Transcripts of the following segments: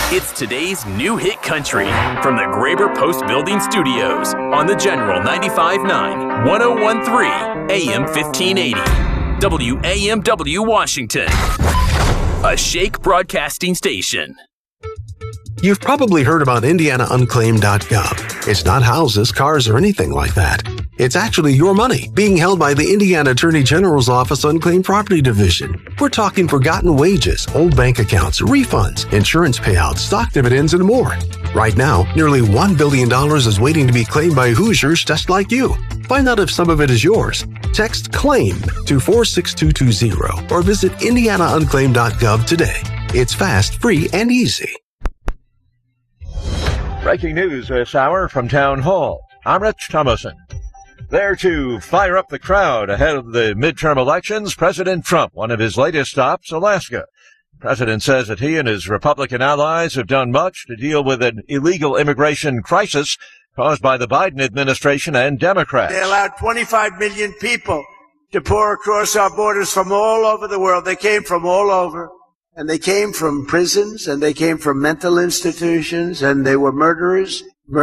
It's today's new hit country from the Graber Post Building Studios on the General 95.9, 101.3, AM 1580, WAMW Washington, a Shake broadcasting station. You've probably heard about IndianaUnclaimed.gov. It's not houses, cars, or anything like that. It's actually your money being held by the Indiana Attorney General's Office Unclaimed Property Division. We're talking forgotten wages, old bank accounts, refunds, insurance payouts, stock dividends, and more. Right now, nearly $1 billion is waiting to be claimed by Hoosiers just like you. Find out if some of it is yours. Text CLAIM to 46220 or visit IndianaUnclaimed.gov today. It's fast, free, and easy. Breaking news this hour from Town Hall. I'm Rich Thomason. There to fire up the crowd ahead of the midterm elections, President Trump, one of his latest stops, Alaska. The president says that he and his Republican allies have done much to deal with an illegal immigration crisis caused by the Biden administration and Democrats. They allowed 25 million people to pour across our borders from all over the world. They came from all over. And they came from prisons, and they came from mental institutions, and they were murderers.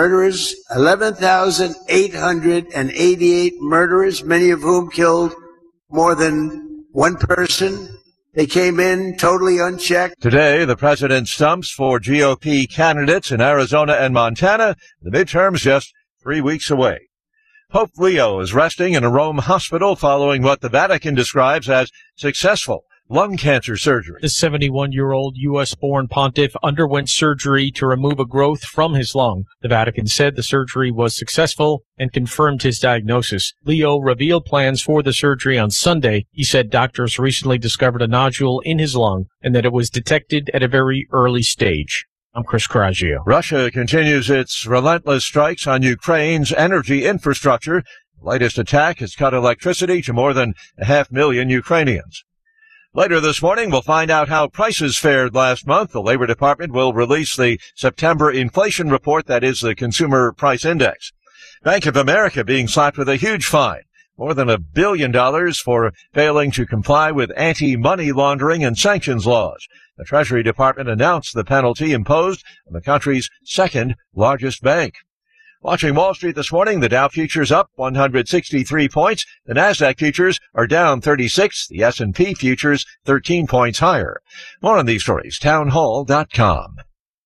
11,888 murderers, many of whom killed more than one person. They came in totally unchecked. Today, the president stumps for GOP candidates in Arizona and Montana. The midterms just 3 weeks away. Pope Leo is resting in a Rome hospital following what the Vatican describes as successful lung cancer surgery. The 71-year-old U.S.-born pontiff underwent surgery to remove a growth from his lung. The Vatican said the surgery was successful and confirmed his diagnosis. Leo revealed plans for the surgery on Sunday. He said doctors recently discovered a nodule in his lung and that it was detected at a very early stage. I'm Chris Coraggio. Russia continues its relentless strikes on Ukraine's energy infrastructure. The latest attack has cut electricity to more than 500,000 Ukrainians. Later this morning, we'll find out how prices fared last month. The Labor Department will release the September inflation report, that is the Consumer Price Index. Bank of America being slapped with a huge fine, more than $1 billion for failing to comply with anti-money laundering and sanctions laws. The Treasury Department announced the penalty imposed on the country's second largest bank. Watching Wall Street this morning, the Dow futures up 163 points. The Nasdaq futures are down 36. The S&P futures 13 points higher. More on these stories, townhall.com.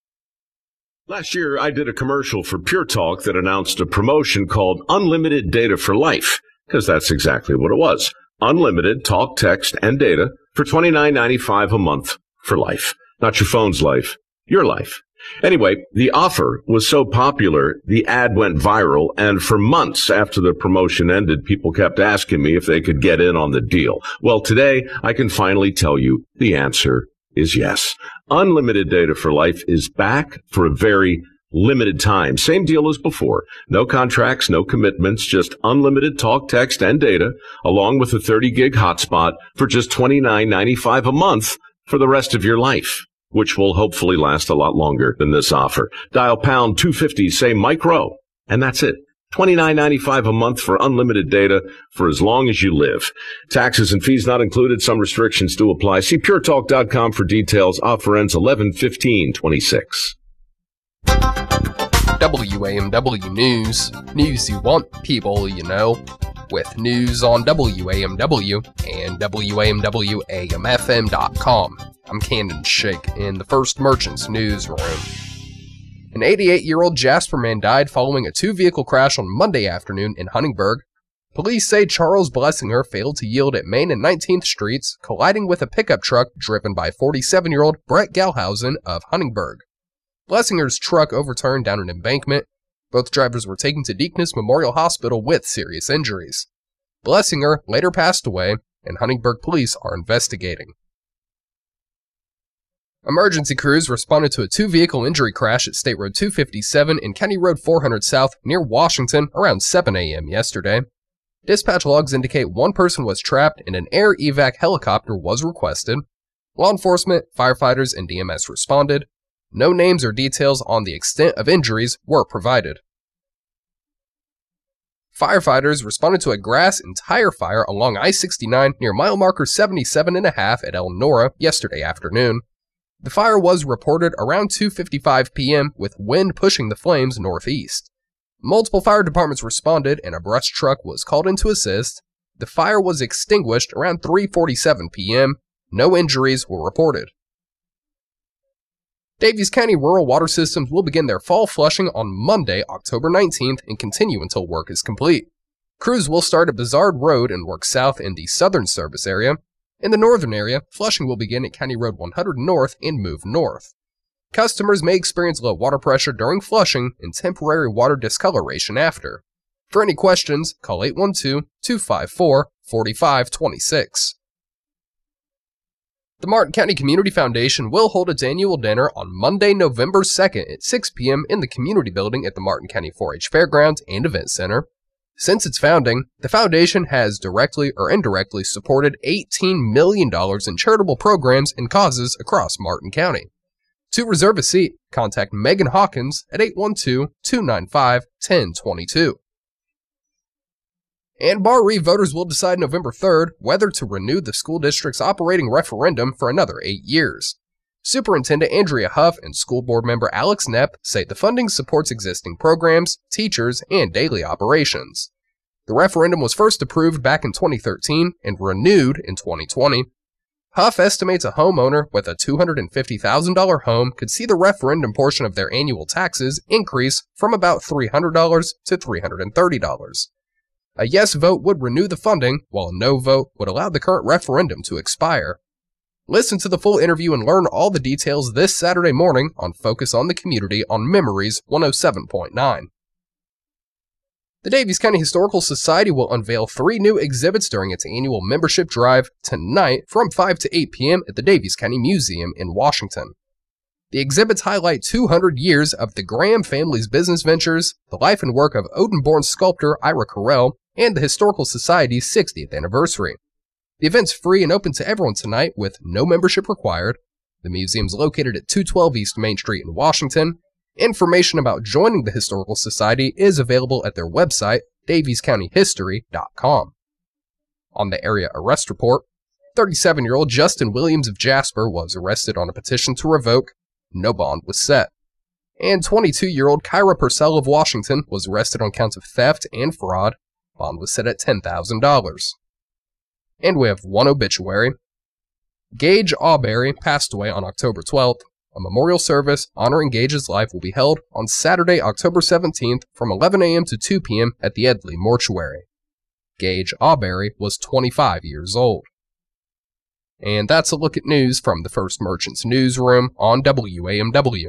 Last year, I did a commercial for Pure Talk that announced a promotion called Unlimited Data for Life, because that's exactly what it was. Unlimited talk, text, and data for $29.95 a month for life. Not your phone's life, your life. Anyway, the offer was so popular, the ad went viral, and for months after the promotion ended, people kept asking me if they could get in on the deal. Well, today, I can finally tell you the answer is yes. Unlimited Data for Life is back for a very limited time. Same deal as before. No contracts, no commitments, just unlimited talk, text, and data, along with a 30-gig hotspot for just $29.95 a month for the rest of your life, which will hopefully last a lot longer than this offer. Dial pound 250, say micro, and that's it. $29.95 a month for unlimited data for as long as you live. Taxes and fees not included. Some restrictions do apply. See puretalk.com for details. Offer ends 11/15/26. WAMW News. News you want, people you know. With news on WAMW and WAMWAMFM.com. I'm Camden Shake in the First Merchants newsroom. An 88-year-old Jasper man died following a two-vehicle crash on Monday afternoon in Huntingburg. Police say Charles Blessinger failed to yield at Main and 19th Streets, colliding with a pickup truck driven by 47-year-old Brett Galhausen of Huntingburg. Blessinger's truck overturned down an embankment. Both drivers were taken to Deaconess Memorial Hospital with serious injuries. Blessinger later passed away, and Huntingburg police are investigating. Emergency crews responded to a two-vehicle injury crash at State Road 257 and County Road 400 South near Washington around 7 a.m. yesterday. Dispatch logs indicate one person was trapped and an air evac helicopter was requested. Law enforcement, firefighters, and DMS responded. No names or details on the extent of injuries were provided. Firefighters responded to a grass and tire fire along I-69 near mile marker 77.5 at Elnora yesterday afternoon. The fire was reported around 2:55 p.m. with wind pushing the flames northeast. Multiple fire departments responded and a brush truck was called in to assist. The fire was extinguished around 3:47 p.m. No injuries were reported. Daviess County Rural Water Systems will begin their fall flushing on Monday, October 19th and continue until work is complete. Crews will start at Bizard Road and work south in the southern service area. In the northern area, flushing will begin at County Road 100 North and move north. Customers may experience low water pressure during flushing and temporary water discoloration after. For any questions, call 812-254-4526. The Martin County Community Foundation will hold its annual dinner on Monday, November 2nd at 6 p.m. in the community building at the Martin County 4-H Fairgrounds and Event Center. Since its founding, the foundation has directly or indirectly supported $18 million in charitable programs and causes across Martin County. To reserve a seat, contact Megan Hawkins at 812-295-1022. And Barre voters will decide November 3rd whether to renew the school district's operating referendum for another 8 years. Superintendent Andrea Huff and school board member Alex Knepp say the funding supports existing programs, teachers, and daily operations. The referendum was first approved back in 2013 and renewed in 2020. Huff estimates a homeowner with a $250,000 home could see the referendum portion of their annual taxes increase from about $300 to $330. A yes vote would renew the funding, while a no vote would allow the current referendum to expire. Listen to the full interview and learn all the details this Saturday morning on Focus on the Community on Memories 107.9. The Daviess County Historical Society will unveil 3 new exhibits during its annual membership drive tonight from 5 to 8 p.m. at the Daviess County Museum in Washington. The exhibits highlight 200 years of the Graham family's business ventures, the life and work of Odin-born sculptor Ira Carell, and the Historical Society's 60th anniversary. The event's free and open to everyone tonight with no membership required. The museum's located at 212 East Main Street in Washington. Information about joining the Historical Society is available at their website, daviesscountyhistory.com. On the area arrest report, 37-year-old Justin Williams of Jasper was arrested on a petition to revoke. No bond was set. And 22-year-old Kyra Purcell of Washington was arrested on counts of theft and fraud. Bond was set at $10,000. And we have one obituary. Gage Auberry passed away on October 12th. A memorial service honoring Gage's life will be held on Saturday, October 17th from 11 a.m. to 2 p.m. at the Edley Mortuary. Gage Auberry was 25 years old. And that's a look at news from the First Merchants Newsroom on WAMW.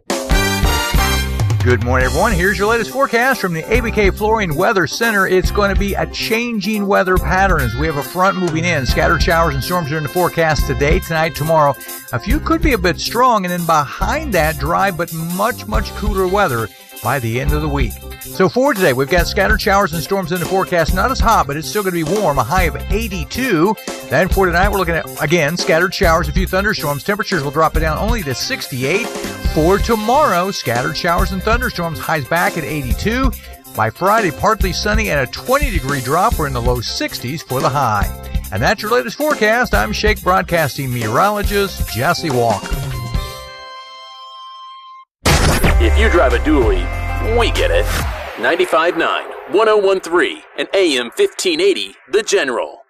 Good morning, everyone. Here's your latest forecast from the ABK Flooring Weather Center. It's going to be a changing weather pattern as we have a front moving in. Scattered showers and storms are in the forecast today, tonight, tomorrow. A few could be a bit strong, and then behind that, dry but much, much cooler weather by the end of the week. So for today, we've got scattered showers and storms in the forecast. Not as hot, but it's still going to be warm, a high of 82. Then for tonight, we're looking at, again, scattered showers, a few thunderstorms. Temperatures will drop it down only to 68. For tomorrow, scattered showers and thunderstorms, highs back at 82. By Friday, partly sunny and a 20-degree drop. We're in the low 60s for the high. And that's your latest forecast. I'm Shake Broadcasting meteorologist Jesse Walker. If you drive a dually, we get it. 95.9, 101.3, and AM 1580, The General.